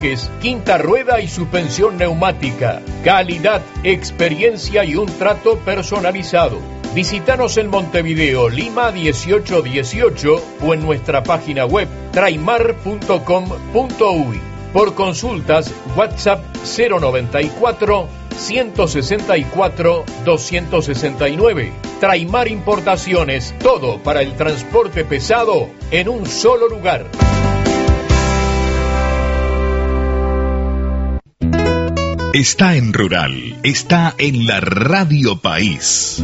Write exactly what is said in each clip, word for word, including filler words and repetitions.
Quinta rueda y suspensión neumática, calidad, experiencia y un trato personalizado. Visítanos en Montevideo, Lima dieciocho dieciocho o en nuestra página web traimar punto com punto uy. Por consultas, WhatsApp cero noventa y cuatro, ciento sesenta y cuatro, doscientos sesenta y nueve. Traimar Importaciones, todo para el transporte pesado en un solo lugar. Está en Rural, está en la Radio País.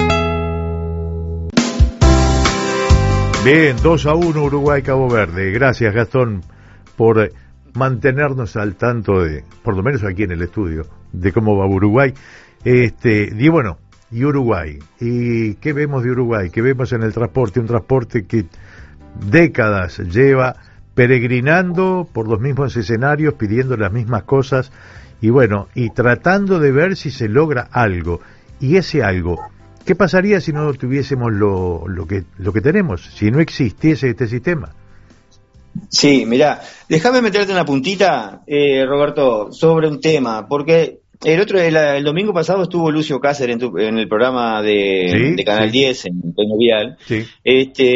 Bien, dos a uno Uruguay-Cabo Verde. Gracias, Gastón, por mantenernos al tanto de, por lo menos aquí en el estudio, de cómo va Uruguay. Este, y bueno, y Uruguay. ¿Y qué vemos de Uruguay? ¿Qué vemos en el transporte? Un transporte que décadas lleva peregrinando por los mismos escenarios, pidiendo las mismas cosas. Y bueno, y tratando de ver si se logra algo. Y ese algo, ¿qué pasaría si no tuviésemos lo, lo que lo que tenemos? Si no existiese este sistema. Sí, mirá, déjame meterte una puntita, eh, Roberto, sobre un tema, porque el otro el, el domingo pasado estuvo Lucio Cáceres en, tu, en el programa de, ¿Sí? de Canal sí. diez, en Tecnovial, sí. este,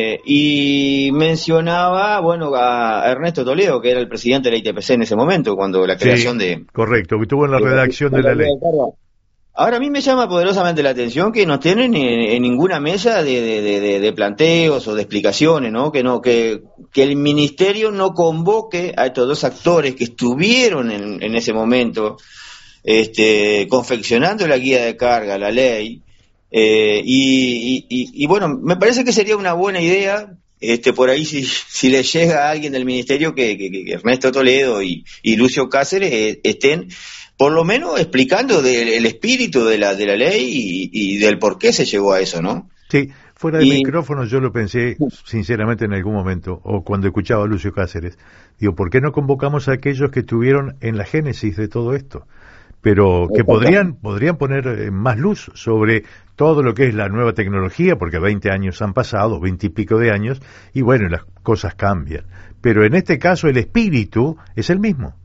y mencionaba, bueno, a Ernesto Toledo, que era el presidente de la I T P C en ese momento, cuando la creación sí, de... Correcto, que estuvo en la de, redacción de, de la, la ley. Ahora a mí me llama poderosamente la atención que no tienen en, en ninguna mesa de, de, de, de planteos o de explicaciones, ¿no? Que no que, que el ministerio no convoque a estos dos actores que estuvieron en, en ese momento este, confeccionando la guía de carga, la ley, eh, y, y, y, y bueno, me parece que sería una buena idea, este, por ahí si, si le llega a alguien del ministerio que, que, que Ernesto Toledo y, y Lucio Cáceres eh, estén por lo menos explicando del, el espíritu de la de la ley y, y del por qué se llegó a eso, ¿no? Sí, fuera del y... micrófono yo lo pensé sinceramente en algún momento, o cuando escuchaba a Lucio Cáceres, digo, ¿por qué no convocamos a aquellos que estuvieron en la génesis de todo esto? Pero que podrían podrían poner más luz sobre todo lo que es la nueva tecnología, porque veinte años han pasado, veinte y pico de años, y bueno, las cosas cambian. Pero en este caso el espíritu es el mismo.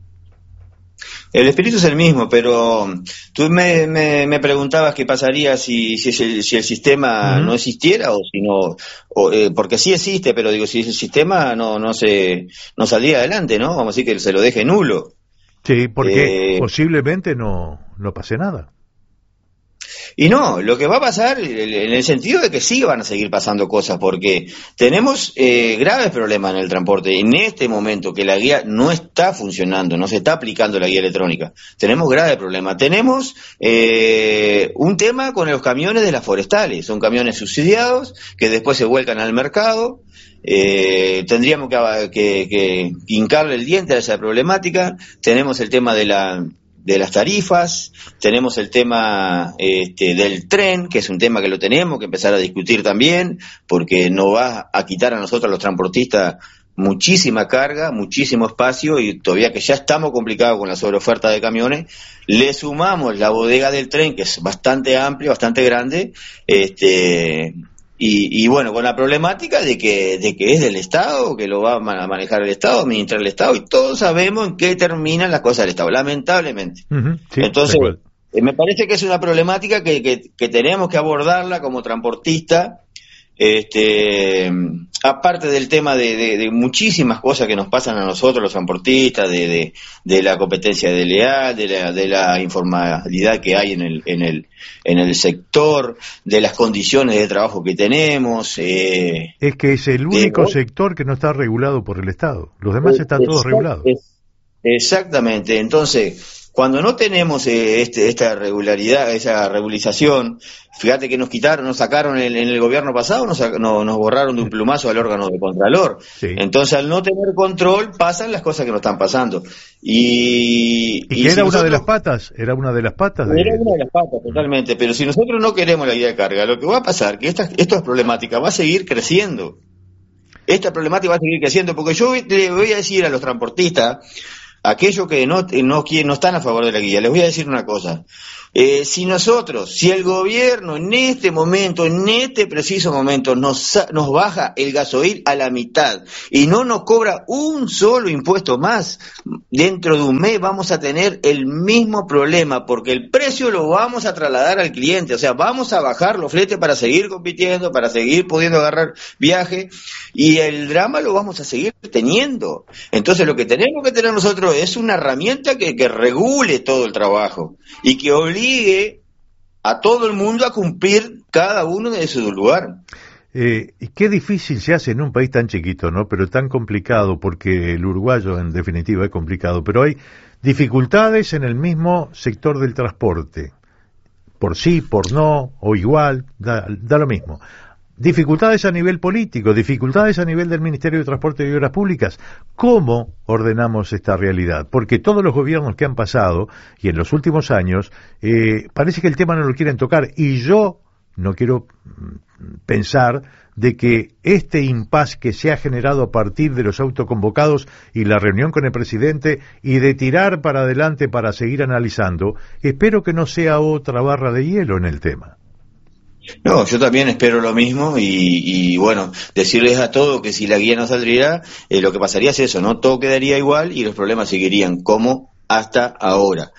El espíritu es el mismo, pero tú me, me, me preguntabas qué pasaría si, si, el, si el sistema uh-huh. no existiera, o si no, o, eh, porque sí existe, pero digo, si el sistema no, no se, no saldría adelante, ¿no? Vamos a decir que se lo deje nulo. Sí, porque eh, posiblemente no, no pase nada. Y no, lo que va a pasar, en el sentido de que sí van a seguir pasando cosas, porque tenemos eh, graves problemas en el transporte. En este momento que la guía no está funcionando, no se está aplicando la guía electrónica, tenemos graves problemas. Tenemos eh, un tema con los camiones de las forestales, son camiones subsidiados que después se vuelcan al mercado. Eh, tendríamos que, que, que hincarle el diente a esa problemática. Tenemos el tema de la de las tarifas, tenemos el tema este, del tren, que es un tema que lo tenemos que empezar a discutir también, porque nos va a quitar a nosotros los transportistas muchísima carga, muchísimo espacio, y todavía que ya estamos complicados con la sobreoferta de camiones, le sumamos la bodega del tren, que es bastante amplia, bastante grande, este Y, y bueno, con la problemática de que de que es del Estado, que lo va a manejar el Estado, administrar el Estado, y todos sabemos en qué terminan las cosas del Estado, lamentablemente. Uh-huh, sí, entonces, eh, me parece que es una problemática que, que, que tenemos que abordarla como transportista, este, aparte del tema de, de, de muchísimas cosas que nos pasan a nosotros los transportistas, de, de, de la competencia desleal, de la, de la informalidad que hay en el, en el, en el sector, de las condiciones de trabajo que tenemos. Eh, es que es el único de, sector que no está regulado por el Estado, los demás es, están todos regulados. Es, exactamente, entonces cuando no tenemos eh, este, esta regularidad, esa regularización, fíjate que nos quitaron, nos sacaron en, en el gobierno pasado, nos, no, nos borraron de un plumazo al órgano de Contralor. Sí. Entonces, al no tener control, pasan las cosas que nos están pasando. Y, y, y que era si una nosotros, de las patas, era una de las patas. De... Era una de las patas, totalmente. Pero si nosotros no queremos la guía de carga, lo que va a pasar, que esta, esta problemática va a seguir creciendo. Esta problemática va a seguir creciendo, porque yo le voy a decir a los transportistas, aquellos que no, no, no están a favor de la guía, les voy a decir una cosa. Eh, si nosotros, si el gobierno en este momento, en este preciso momento, nos, nos baja el gasoil a la mitad y no nos cobra un solo impuesto más, dentro de un mes vamos a tener el mismo problema, porque el precio lo vamos a trasladar al cliente, o sea, vamos a bajar los fletes para seguir compitiendo, para seguir pudiendo agarrar viaje, y el drama lo vamos a seguir teniendo. Entonces lo que tenemos que tener nosotros es una herramienta que, que regule todo el trabajo y que obligue a todo el mundo a cumplir cada uno de su lugar. Eh, y qué difícil se hace en un país tan chiquito, ¿no? Pero tan complicado, porque el uruguayo en definitiva es complicado, pero hay dificultades en el mismo sector del transporte, por sí, por no, o igual, da, da lo mismo. Dificultades a nivel político, dificultades a nivel del Ministerio de Transporte y Obras Públicas. ¿Cómo ordenamos esta realidad? Porque todos los gobiernos que han pasado, y en los últimos años, eh, parece que el tema no lo quieren tocar, y yo no quiero pensar de que este impasse que se ha generado a partir de los autoconvocados y la reunión con el presidente y de tirar para adelante para seguir analizando, espero que no sea otra barra de hielo en el tema. No, yo también espero lo mismo y, y bueno, decirles a todos que si la guía no saldría, eh, lo que pasaría es eso, ¿no? Todo quedaría igual y los problemas seguirían como hasta ahora.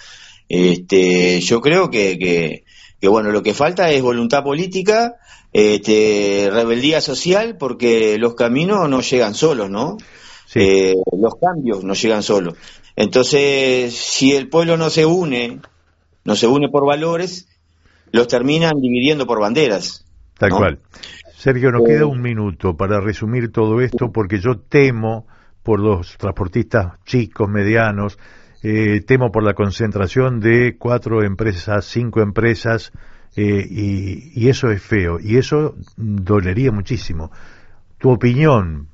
Este, yo creo que, que, que bueno, lo que falta es voluntad política, este, rebeldía social, porque los caminos no llegan solos, ¿no? Sí. Eh, los cambios no llegan solos. Entonces, si el pueblo no se une, no se une por valores, los terminan dividiendo por banderas. Tal ¿no? cual. Sergio, nos eh, queda un minuto para resumir todo esto, porque yo temo por los transportistas chicos, medianos, eh, temo por la concentración de cuatro empresas, cinco empresas, eh, y, y eso es feo, y eso dolería muchísimo. Tu opinión.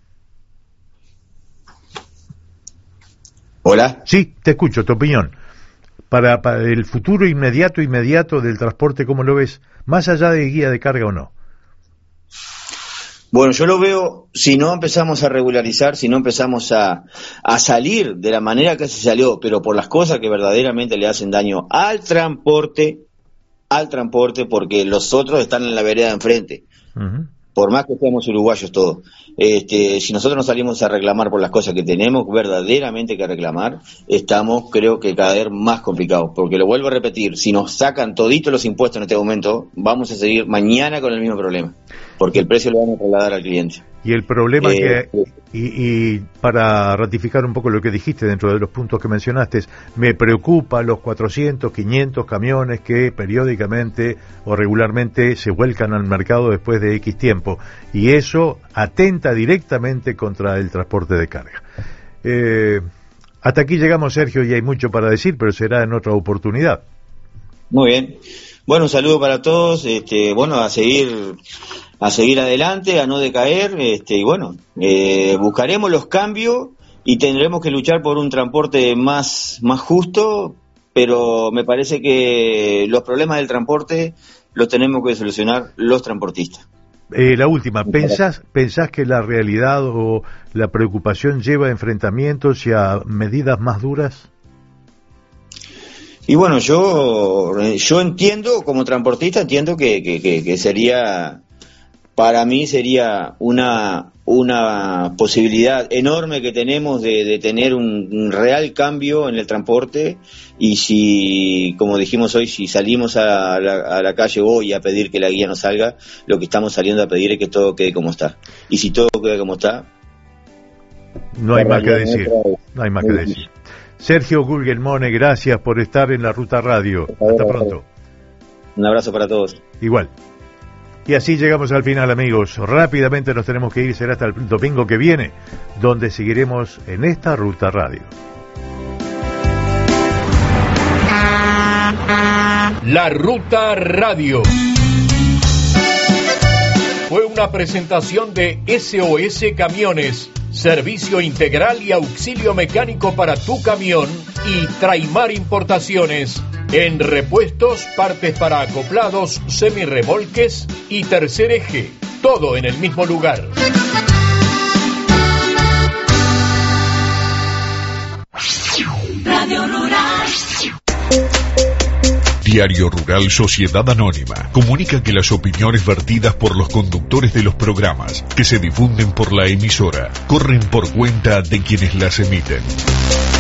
Hola. Sí, te escucho, tu opinión. Para, para el futuro inmediato, inmediato del transporte, ¿cómo lo ves? Más allá de guía de carga o no. Bueno, yo lo veo, si no empezamos a regularizar, si no empezamos a, a salir de la manera que se salió, pero por las cosas que verdaderamente le hacen daño al transporte, al transporte, porque los otros están en la vereda de enfrente. Uh-huh. Por más que seamos uruguayos todos, este, si nosotros nos salimos a reclamar por las cosas que tenemos verdaderamente que reclamar, estamos, creo que cada vez más complicados, porque lo vuelvo a repetir, si nos sacan toditos los impuestos en este momento, vamos a seguir mañana con el mismo problema, porque el precio lo van a trasladar al cliente. Y el problema eh, que, y, y para ratificar un poco lo que dijiste dentro de los puntos que mencionaste, me preocupa los cuatrocientos, quinientos camiones que periódicamente o regularmente se vuelcan al mercado después de X tiempo, y eso atenta directamente contra el transporte de carga. Eh, hasta aquí llegamos, Sergio, y hay mucho para decir, pero será en otra oportunidad. Muy bien. Bueno, un saludo para todos, este, bueno, a seguir a seguir adelante, a no decaer, este, y bueno, eh, buscaremos los cambios y tendremos que luchar por un transporte más, más justo, pero me parece que los problemas del transporte los tenemos que solucionar los transportistas. Eh, la última, ¿pensás, ¿pensás que la realidad o la preocupación lleva a enfrentamientos y a medidas más duras? Y bueno, yo yo entiendo, como transportista, entiendo que, que, que, que sería, para mí sería una una posibilidad enorme que tenemos de, de tener un, un real cambio en el transporte, y si, como dijimos hoy, si salimos a la, a la calle hoy a pedir que la guía no salga, lo que estamos saliendo a pedir es que todo quede como está. Y si todo queda como está, no hay más que decir, no hay más que decir. Sergio Guglielmone, gracias por estar en la Ruta Radio. Hasta pronto. Un abrazo para todos. Igual. Y así llegamos al final, amigos. Rápidamente nos tenemos que ir, será hasta el domingo que viene, donde seguiremos en esta Ruta Radio. La Ruta Radio fue una presentación de S O S Camiones, servicio integral y auxilio mecánico para tu camión, y Traimar Importaciones, en repuestos, partes para acoplados, semirremolques y tercer eje, todo en el mismo lugar. Radio Rural. Diario Rural Sociedad Anónima comunica que las opiniones vertidas por los conductores de los programas que se difunden por la emisora corren por cuenta de quienes las emiten.